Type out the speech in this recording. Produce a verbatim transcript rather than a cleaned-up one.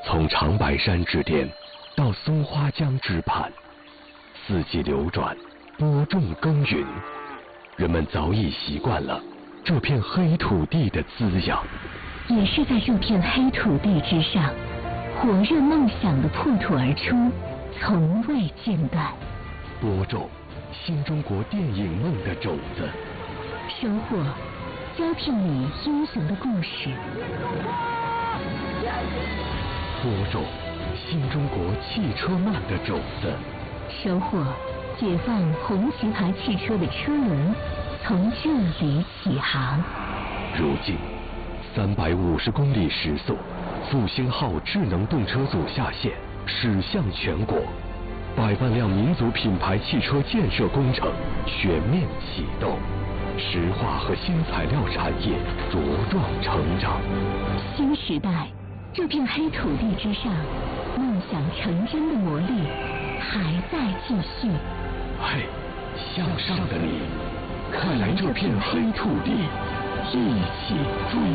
从长白山之巅到松花江之畔，四季流转，播种耕耘，人们早已习惯了这片黑土地的滋养。 也是在这片黑土地之上，火热梦想的破土而出，从未间断。 播种新中国电影梦的种子， 收获交替你英雄的故事。 播种新中国汽车梦的种子， 收获解放红旗牌汽车的车轮，从这里起航。 如今三百五十公里时速，复兴号智能动车组下线，驶向全国，百万辆民族品牌汽车建设工程全面启动，石化和新材料产业茁壮成长。 新时代，这片黑土地之上，梦想成真的魔力还在继续。 嘿，向上的你，快来这片黑土地，一起追